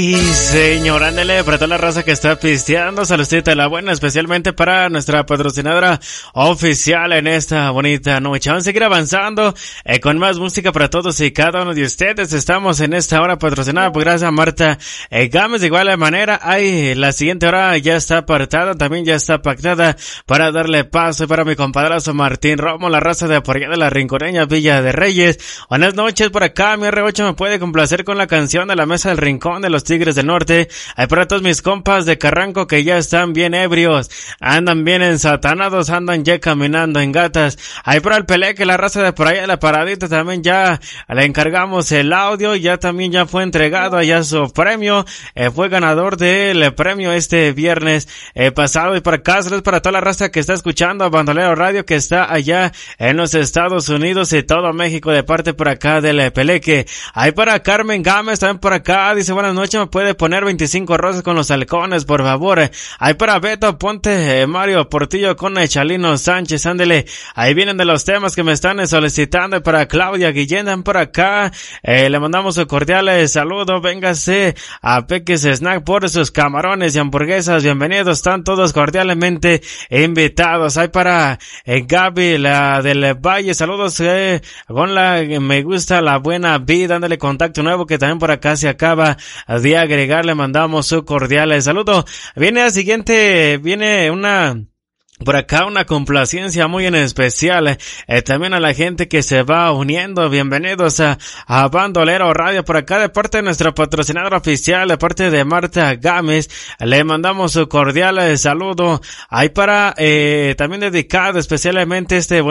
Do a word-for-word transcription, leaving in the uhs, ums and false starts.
Y señor, ándele para toda la raza que está pisteando, saludcita de la buena, especialmente para nuestra patrocinadora oficial en esta bonita noche. Vamos a seguir avanzando eh, con más música para todos y cada uno de ustedes. Estamos en esta hora patrocinada por gracias a Marta eh, Gámez. De igual manera, hay la siguiente hora ya está apartada, también ya está pactada para darle paso para mi compadrazo Martín Romo, la raza de por allá de la Rinconeña Villa de Reyes. Buenas noches por acá, mi R ocho me puede complacer con la canción de la Mesa del Rincón de los Tigres del Norte. Hay para todos mis compas de Carranco que ya están bien ebrios, andan bien ensatanados, andan ya caminando en gatas. Hay para el Peleque, la raza de por allá de la Paradita, también ya le encargamos el audio, ya también ya fue entregado allá su premio, eh, fue ganador del premio este viernes eh, pasado. Y para acá, saludos para toda la raza que está escuchando a Bandolero Radio, que está allá en los Estados Unidos y todo México, de parte por acá del Peleque. Hay para Carmen Gámez, también por acá, dice buenas noches, me puede poner veinticinco rosas con los halcones, por favor. Hay para Beto Ponte, eh, Mario Portillo con el Chalino Sánchez, ándele. Ahí vienen de los temas que me están solicitando. Y para Claudia Guillén, por acá, eh, le mandamos un cordial saludo. Véngase a Peques Snack por sus camarones y hamburguesas. Bienvenidos, están todos cordialmente invitados. Hay para eh, Gaby, la del Valle, saludos, eh, con la me gusta la buena vida, ándale, contacto nuevo que también por acá se acaba de agregar, le mandamos su cordial saludo. Viene la siguiente, viene una por acá una complacencia muy en especial, eh, también a la gente que se va uniendo. Bienvenidos a, a Bandolero Radio, por acá de parte de nuestra patrocinadora oficial, de parte de Marta Gámez, le mandamos su cordial saludo. Hay para, eh, también dedicado especialmente este